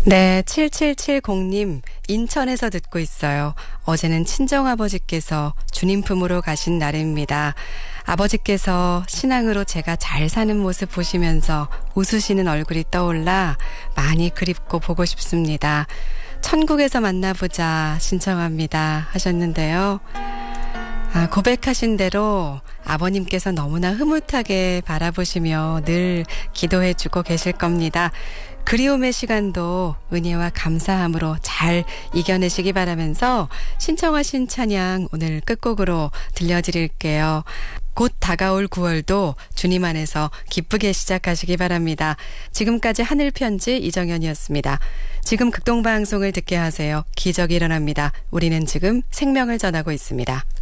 네, 7770님, 인천에서 듣고 있어요. 어제는 친정아버지께서 주님 품으로 가신 날입니다. 아버지께서 신앙으로 제가 잘 사는 모습 보시면서 웃으시는 얼굴이 떠올라 많이 그립고 보고 싶습니다. 천국에서 만나보자 신청합니다 하셨는데요. 고백하신 대로 아버님께서 너무나 흐뭇하게 바라보시며 늘 기도해주고 계실 겁니다. 그리움의 시간도 은혜와 감사함으로 잘 이겨내시기 바라면서 신청하신 찬양 오늘 끝곡으로 들려드릴게요. 곧 다가올 9월도 주님 안에서 기쁘게 시작하시기 바랍니다. 지금까지 하늘편지 이정현이었습니다. 지금 극동방송을 듣게 하세요. 기적이 일어납니다. 우리는 지금 생명을 전하고 있습니다.